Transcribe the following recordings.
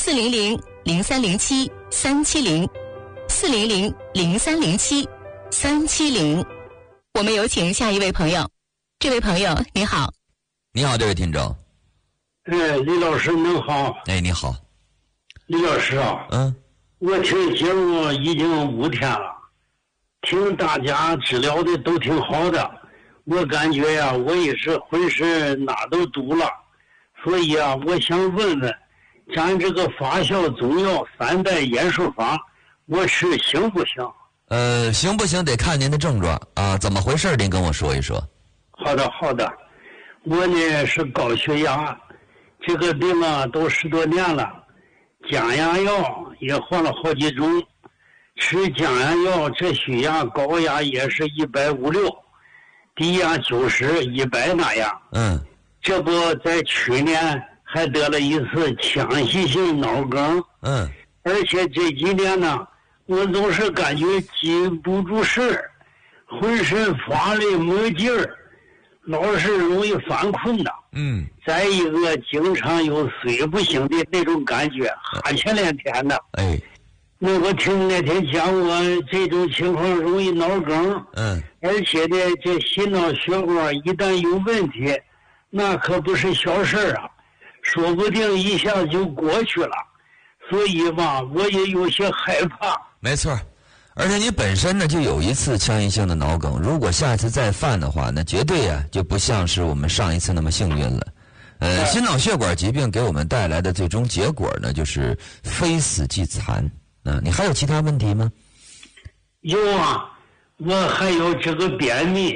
400-0307-370，400-0307-370。我们有请下一位朋友。这位朋友你好。 你好，这位听众。 李老师您好。 你好。 李老师啊，我听节目已经5天了，听大家治疗的都挺好的，我感觉呀，我也是浑身哪都堵了，所以啊，我想问问，咱这个发酵中药3代延寿方，我吃行不行？ 行不行得看您的症状啊，怎么回事您跟我说一说。 好的，我呢是高血压，这个病啊都10多年了，降压药也换了好几种，吃降压药这血压高压也是150-160，低压90、100那样。这不在去年还得了一次腔隙性脑梗。而且这几年呢，我总是感觉记不住事儿，浑身发累没劲儿，老是容易犯困的。再一个经常有睡不醒的那种感觉，哈欠连天的。那我听那天讲我这种情况容易脑梗。而且呢，这心脑血管一旦有问题，那可不是小事儿啊，说不定一下就过去了。所以吧，我也有些害怕。 没错，而且你本身呢就有一次腔隙性的脑梗，如果下一次再犯的话，那绝对就不像是我们上一次那么幸运了。心脑血管疾病给我们带来的最终结果呢，就是非死即残。你还有其他问题吗？ 有啊，我还有这个便秘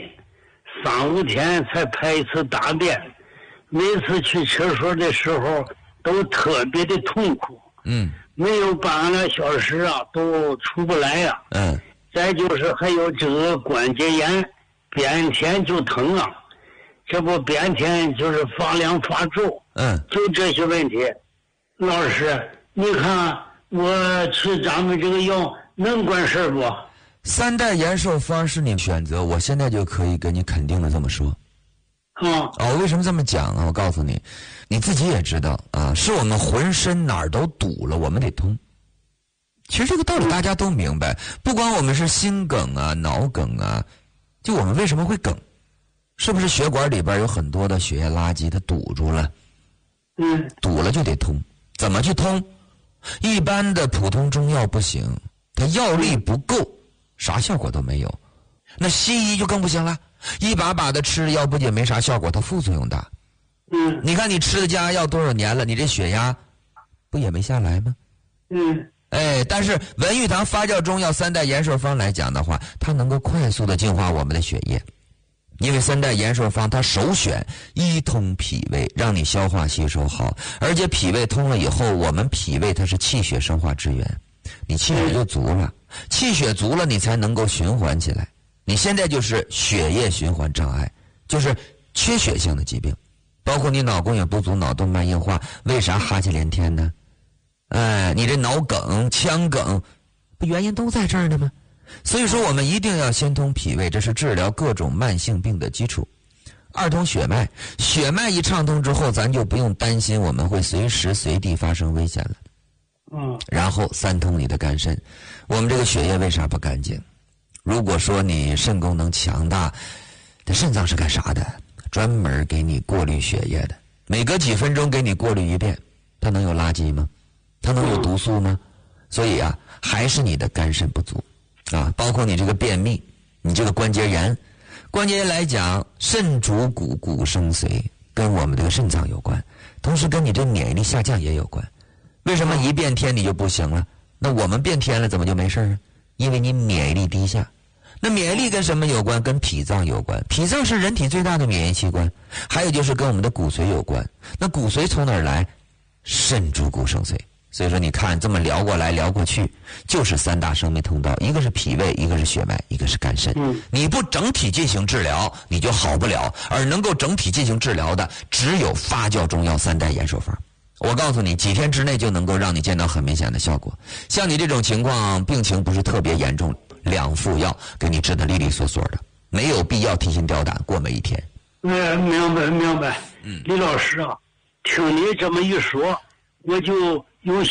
，3-5天才排一次大便，每次去厕所的时候都特别的痛苦。没有半个小时啊，都出不来呀。再就是还有这个关节炎，变天就疼啊，这不变天就是发凉发皱。就这些问题。老师，你看我吃咱们这个药能管事不 ？3代延寿方是你选择，我现在就可以跟你肯定的这么说。我为什么这么讲啊？我告诉你，你自己也知道啊，是我们浑身哪儿都堵了，我们得通。其实这个道理大家都明白，不管我们是心梗啊、脑梗啊，就我们为什么会梗，是不是血管里边有很多的血液垃圾它堵住了？堵了就得通。怎么去通？一般的普通中药不行，它药力不够，啥效果都没有。那西医就更不行了，一把把的吃，药不仅没啥效果，它副作用大。你看你吃的降压药多少年了，你这血压不也没下来吗？但是文玉堂发酵中药3代延寿方来讲的话，它能够快速的净化我们的血液，因为3代延寿方它首选一通脾胃，让你消化吸收好，而且脾胃通了以后，我们脾胃它是气血生化之源，你气血就足了，气血足了你才能够循环起来。你现在就是血液循环障碍，就是缺血性的疾病，包括你脑供血不足、脑动脉硬化，为啥哈气连天呢？你这脑梗、腔梗，不原因都在这儿呢吗？所以说我们一定要先通脾胃，这是治疗各种慢性病的基础。2通血脉，血脉一畅通之后，咱就不用担心我们会随时随地发生危险了。然后3通你的肝肾，我们这个血液为啥不干净？如果说你肾功能强大，这肾脏是干啥的？专门给你过滤血液的，每隔几分钟给你过滤一遍，它能有垃圾吗？它能有毒素吗？所以还是你的肝肾不足包括你这个便秘，你这个关节炎。关节炎来讲，肾主骨，骨生髓，跟我们这个肾脏有关，同时跟你这免疫力下降也有关。为什么一变天你就不行了？那我们变天了怎么就没事啊？因为你免疫力低下。那免疫力跟什么有关？跟脾脏有关。脾脏是人体最大的免疫器官，还有就是跟我们的骨髓有关。那骨髓从哪儿来？肾主骨生髓。所以说你看这么聊过来聊过去，就是3大生命通道，一个是脾胃，一个是血脉，一个是肝肾。你不整体进行治疗，你就好不了。而能够整体进行治疗的，只有发酵中药3代延寿方。我告诉你，几天之内就能够让你见到很明显的效果。像你这种情况，病情不是特别严重，2副药给你治得利利索索的，没有必要提心吊胆过每一天。 明白。李老师啊，听你这么一说，我就有